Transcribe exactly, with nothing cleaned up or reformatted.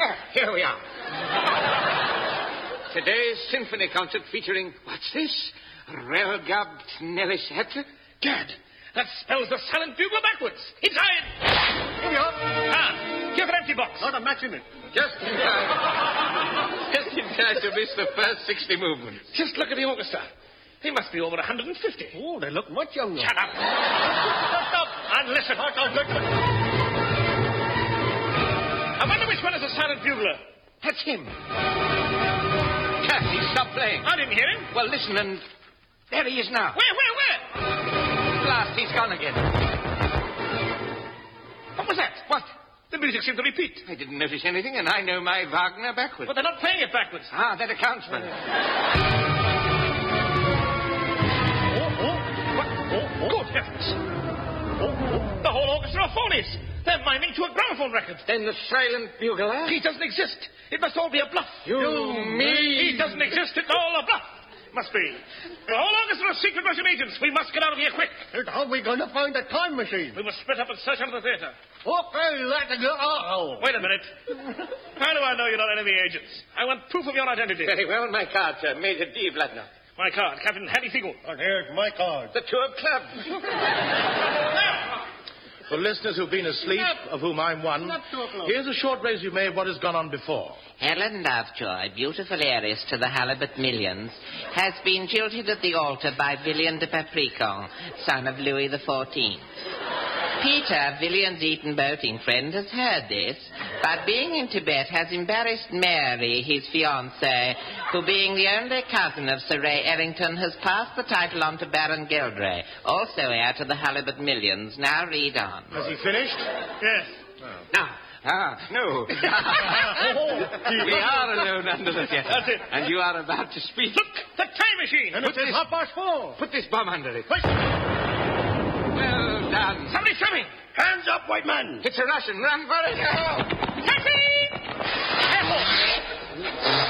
Here we are. Today's symphony concert featuring, what's this? Relgab Nevishet? Gad, that spells the silent bugler backwards. Inside! Here we are. Ah, here's an empty box. Not a match in it. Just in time. Just in time to miss the first sixty movements. Just look at the orchestra. They must be over one hundred fifty. Oh, they look much younger. Shut up. Stop, stop, and listen. Stop, stop, listen. I wonder which one is the silent bugler. That's him. Cat, he stopped playing. I didn't hear him. Well, listen, and there he is now. Where, where, where? Last, he's gone again. What was that? What? The music seemed to repeat. I didn't notice anything, and I know my Wagner backwards. But they're not playing it backwards. Ah, that accounts for it. Good heavens. Oh, oh. The whole orchestra are phonies. They're miming to a gramophone record. Then the silent bugler? He doesn't exist. It must all be a bluff. You, me. He doesn't exist. It's all a bluff. Must be. The whole orchestra are secret Russian agents. We must get out of here quick. And how are we going to find the time machine? We must split up and search under the theater. Okay, let's go. Oh. Wait a minute. How do I know you're not enemy agents? I want proof of your identity. Very well, my card, sir. Major D. Vladner. My card, Captain Hattie Fiegel. And here's my card. The tour club. For listeners who've been asleep, of whom I'm one, here's a short resume of what has gone on before. Helen Lovejoy, beautiful heiress to the Halibut millions, has been jilted at the altar by Villian de Papricon, son of Louis the fourteenth. Peter, Villian's Eton boating friend, has heard this, but being in Tibet has embarrassed Mary, his fiancée, who, being the only cousin of Sir Ray Errington, has passed the title on to Baron Gildray, also heir to the Halibut millions. Now read on. Has he finished? Yes. Oh. Now. Ah, no. We are alone under the theater. That's it. And you are about to speak. Look, the time machine. And it is half past four. Put this bomb under it. Wait. Well done. Somebody's coming. Hands up, white man. It's a Russian. Run for it. Taxi! Careful.